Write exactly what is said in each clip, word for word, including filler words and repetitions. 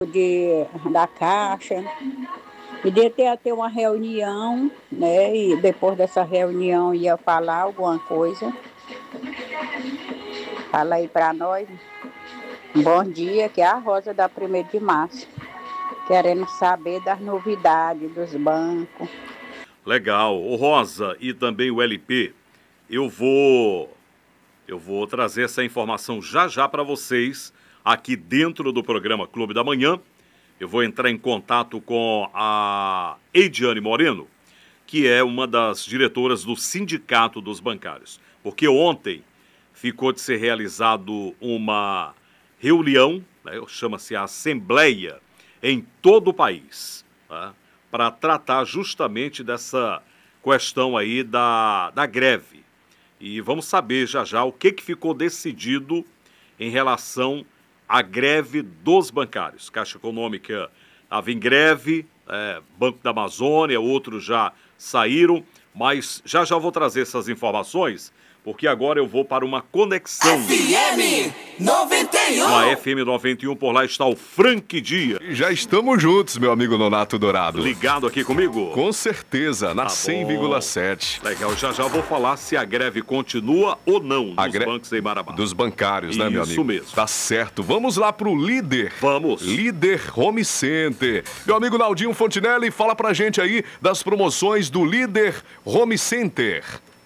de, da Caixa. Podia ter até uma reunião, né? E depois dessa reunião ia falar alguma coisa. Fala aí para nós. Bom dia, que é a Rosa da primeiro de março. Querendo saber das novidades dos bancos. Legal. O Rosa e também o L P, eu vou, eu vou trazer essa informação já já para vocês aqui dentro do programa Clube da Manhã. Eu vou entrar em contato com a Eidiane Moreno, que é uma das diretoras do Sindicato dos Bancários. Porque ontem ficou de ser realizado uma reunião, né, chama-se a Assembleia, em todo o país, tá, para tratar justamente dessa questão aí da, da greve. E vamos saber já já o que, que ficou decidido em relação à greve dos bancários. Caixa Econômica estava em greve, é, Banco da Amazônia, outros já saíram, mas já já vou trazer essas informações, porque agora eu vou para uma conexão. F M noventa e um. Na F M noventa e um, por lá está o Frank Dias. Já estamos juntos, meu amigo Nonato Dourado. Ligado aqui comigo? Com certeza, na Tá cem vírgula sete. Legal, já já vou falar se a greve continua ou não A nos gre... bancos em Marabá. Dos bancários, né, meu amigo? Isso mesmo. Tá certo. Vamos lá pro líder. Vamos. Líder Home Center. Meu amigo Naldinho Fontinelli, fala pra gente aí das promoções do Líder Home Center.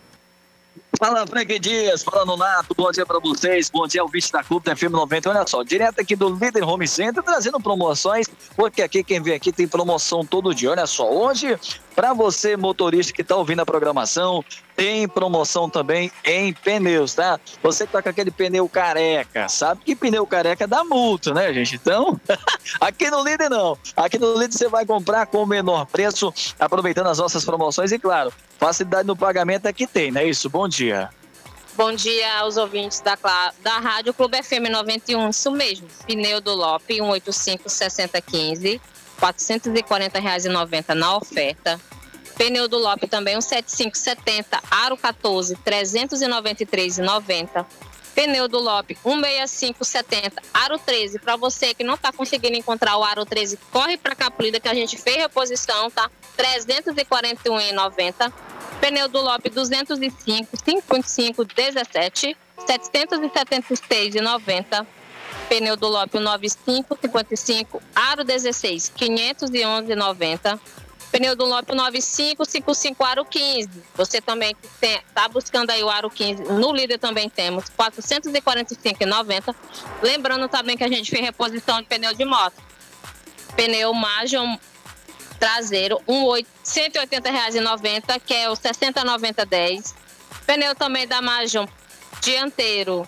Fala, Frank Dias, fala Nonato, bom dia pra vocês, bom dia ao vice da Clube da F M noventa. Olha só, direto aqui do Líder Home Center, trazendo promoções, porque aqui quem vem aqui tem promoção todo dia. Olha só, hoje, pra você motorista que tá ouvindo a programação, tem promoção também em pneus, tá? Você que tá com aquele pneu careca, sabe que pneu careca dá multa, né, gente? Então, aqui no Líder não. Aqui no Líder você vai comprar com o menor preço, aproveitando as nossas promoções e, claro, facilidade no pagamento é que tem, não é isso? Bom dia. Bom dia aos ouvintes da, da Rádio Clube F M noventa e um, isso mesmo. Pneu do Lop cento e oitenta e cinco, sessenta, quinze, quatrocentos e quarenta reais e noventa na oferta. Pneu do Lop também um setenta e cinco, setenta, aro quatorze, trezentos e noventa e três reais e noventa. Pneu do Lop cento e sessenta e cinco, setenta, aro treze. Para você que não está conseguindo encontrar o aro treze, corre para cá, Polida, que a gente fez reposição, tá? trezentos e quarenta e um reais e noventa. Pneu do Lop duzentos e cinco, cinquenta e cinco, dezessete, setecentos e setenta e seis reais e noventa. Pneu do Lop noventa e cinco, cinquenta e cinco, aro dezesseis, quinhentos e onze reais e noventa. Pneu do Lop noventa e cinco, cinquenta e cinco, aro quinze. Você também está buscando aí o aro quinze. No Líder também temos quatrocentos e quarenta e cinco reais e noventa. Lembrando também que a gente fez reposição de pneu de moto. Pneu Magion traseiro, cento e oitenta reais e noventa, que é o sessenta, noventa, dez. Pneu também da Magion dianteiro,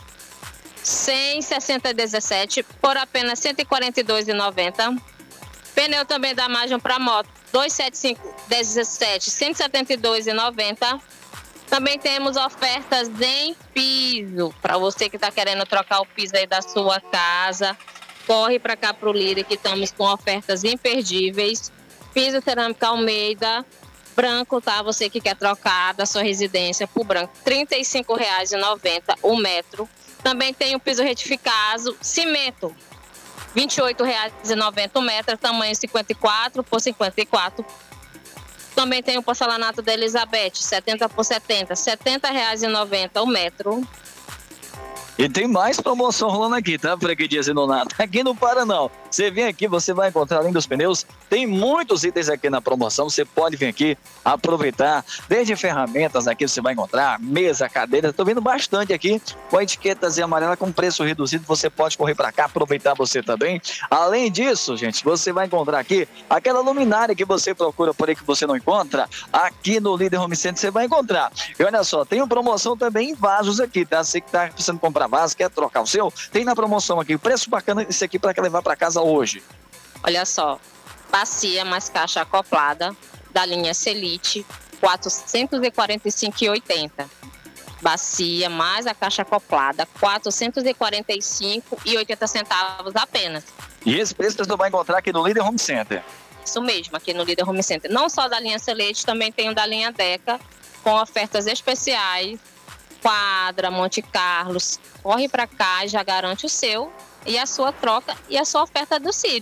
cem, sessenta, dezessete, por apenas cento e quarenta e dois reais e noventa. Pneu também da Magion para moto, duzentos e setenta e cinco, dezessete, cento e setenta e dois reais e noventa. Também temos ofertas em piso, para você que está querendo trocar o piso aí da sua casa. Corre para cá para o Líder, que estamos com ofertas imperdíveis. Piso cerâmica Almeida, branco, tá? Você que quer trocar da sua residência por branco, trinta e cinco reais e noventa o metro. Também tem o piso retificado, cimento, vinte e oito reais e noventa o metro, tamanho cinquenta e quatro por cinquenta e quatro. Também tem o porcelanato da Elizabeth, setenta por setenta, setenta reais e noventa o metro. E tem mais promoção rolando aqui, tá, Frank Dias e Nonato? Aqui não para, não. Você vem aqui, você vai encontrar, além dos pneus, tem muitos itens aqui na promoção. Você pode vir aqui aproveitar. Desde ferramentas aqui você vai encontrar, mesa, cadeira. Estou vendo bastante aqui com etiquetas em amarela com preço reduzido. Você pode correr para cá, aproveitar você também. Além disso, gente, você vai encontrar aqui aquela luminária que você procura por aí que você não encontra. Aqui no Líder Home Center você vai encontrar. E olha só, tem uma promoção também em vasos aqui, tá? Você que está precisando comprar vaso, quer trocar o seu, tem na promoção aqui. Preço bacana esse aqui para levar para casa hoje. Olha só, bacia mais caixa acoplada da linha Selite, quatrocentos e quarenta e cinco reais e oitenta. Bacia mais a caixa acoplada, quatrocentos e quarenta e cinco reais e oitenta centavos apenas. E esse preço você vai encontrar aqui no Líder Home Center. Isso mesmo, aqui no Líder Home Center. Não só da linha Selite, também tem o da linha Deca, com ofertas especiais, quadra, Monte Carlos. Corre para cá e já garante o seu. e a sua troca e a sua oferta do Ciro.